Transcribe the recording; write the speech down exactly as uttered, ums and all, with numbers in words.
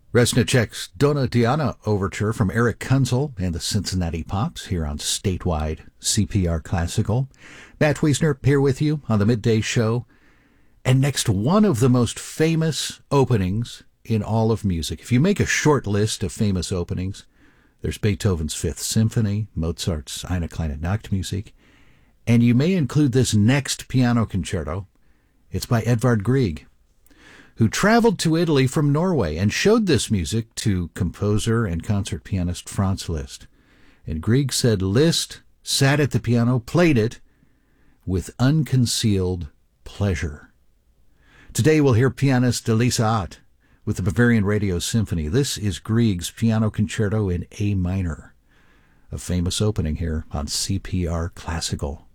Resnicek's Donna Diana Overture from Eric Kunzel and the Cincinnati Pops here on Statewide C P R Classical. Matt Wiesner here with you on the Midday Show. And next, one of the most famous openings in all of music. If you make a short list of famous openings, there's Beethoven's Fifth Symphony, Mozart's Eine kleine Nachtmusik, and you may include this next piano concerto. It's by Edvard Grieg, who traveled to Italy from Norway and showed this music to composer and concert pianist Franz Liszt. And Grieg said Liszt sat at the piano, played it with unconcealed pleasure. Today we'll hear pianist Elisa Ott with the Bavarian Radio Symphony. This is Grieg's Piano Concerto in A minor, a famous opening here on C P R Classical.